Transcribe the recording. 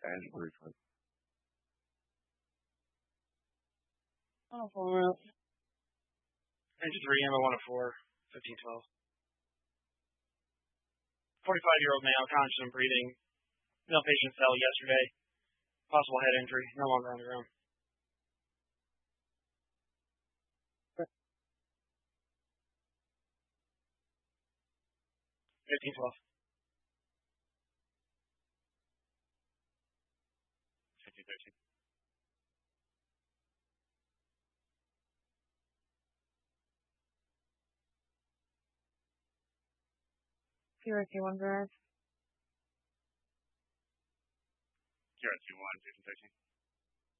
Angela briefly. Oh, for Engine 3, Ammo 104, 1512. 45-year-old male, conscious and breathing. Male patient fell yesterday. Possible head injury. No longer on the ground. 1512. 1513. QRT1 drive. QRT1, 1513.